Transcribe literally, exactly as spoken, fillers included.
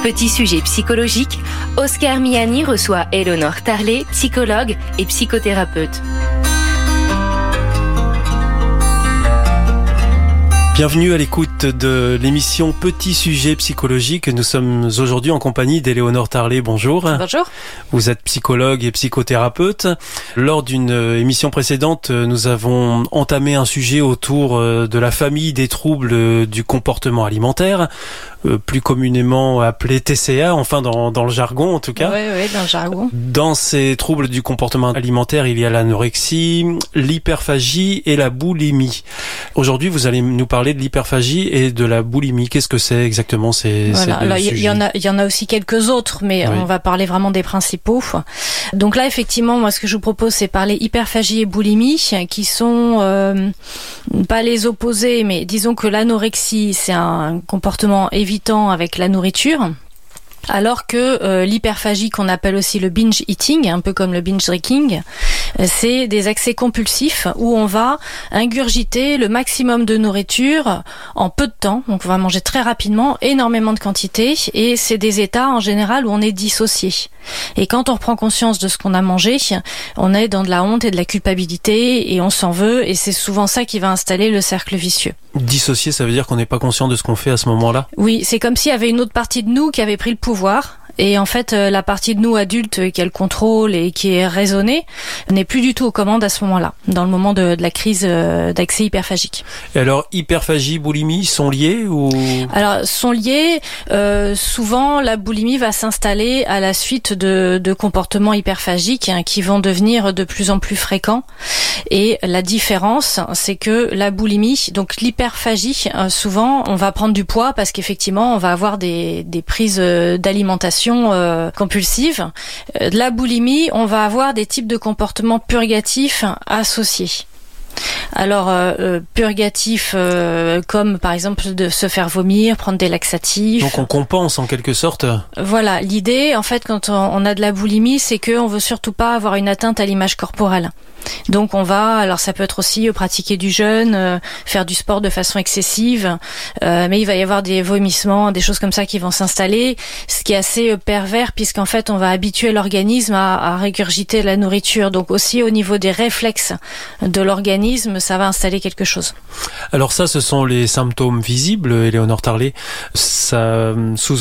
Petit sujet psychologique, Oscar Miani reçoit Éléonore Tarlet, psychologue et psychothérapeute. Bienvenue à l'écoute de l'émission Petit sujet psychologique. Nous sommes aujourd'hui en compagnie d'Éléonore Tarlet. Bonjour. Bonjour. Vous êtes psychologue et psychothérapeute. Lors d'une émission précédente, nous avons entamé un sujet autour de la famille des troubles du comportement alimentaire, plus communément appelé T C A, enfin dans, dans le jargon en tout cas. Oui, oui, dans le jargon. Dans ces troubles du comportement alimentaire, il y a l'anorexie, l'hyperphagie et la boulimie. Aujourd'hui, vous allez nous parler de l'hyperphagie et de la boulimie. Qu'est-ce que c'est exactement ces, voilà. ces deux Alors, sujets ? Il y en a, il y en a aussi quelques autres, mais oui. On va parler vraiment des principaux. Donc là, effectivement, moi, ce que je vous propose, c'est parler hyperphagie et boulimie, qui sont euh, pas les opposés, mais disons que l'anorexie, c'est un comportement évitant avec la nourriture. Alors que euh, l'hyperphagie, qu'on appelle aussi le binge eating, un peu comme le binge drinking, euh, c'est des accès compulsifs où on va ingurgiter le maximum de nourriture en peu de temps. Donc on va manger très rapidement, énormément de quantité, et c'est des états en général où on est dissocié. Et quand on reprend conscience de ce qu'on a mangé, on est dans de la honte et de la culpabilité et on s'en veut, et c'est souvent ça qui va installer le cercle vicieux. Dissocier, ça veut dire qu'on n'est pas conscient de ce qu'on fait à ce moment-là ? Oui, c'est comme s'il y avait une autre partie de nous qui avait pris le pouvoir. Et en fait, la partie de nous adulte qui a le contrôle et qui est raisonnée n'est plus du tout aux commandes à ce moment-là, dans le moment de, de la crise d'accès hyperphagique. Et alors, hyperphagie, boulimie sont liés ou ? Alors, sont liés. Euh, souvent, la boulimie va s'installer à la suite de, de comportements hyperphagiques hein, qui vont devenir de plus en plus fréquents. Et la différence, c'est que la boulimie, donc l'hyperphagie, euh, souvent, on va prendre du poids parce qu'effectivement, on va avoir des, des prises d'alimentation Euh, compulsive. Euh, de la boulimie, on va avoir des types de comportements purgatifs associés. Alors, euh, purgatifs euh, comme par exemple de se faire vomir, prendre des laxatifs. Donc on compense en quelque sorte. Voilà, l'idée en fait quand on, on a de la boulimie, c'est qu'on veut surtout pas avoir une atteinte à l'image corporelle. Donc on va, alors ça peut être aussi euh, pratiquer du jeûne, euh, faire du sport de façon excessive, euh, mais il va y avoir des vomissements, des choses comme ça qui vont s'installer, ce qui est assez euh, pervers puisqu'en fait on va habituer l'organisme à, à régurgiter la nourriture. Donc aussi au niveau des réflexes de l'organisme, ça va installer quelque chose. Alors ça, ce sont les symptômes visibles, Éléonore Tarlet. Ça sous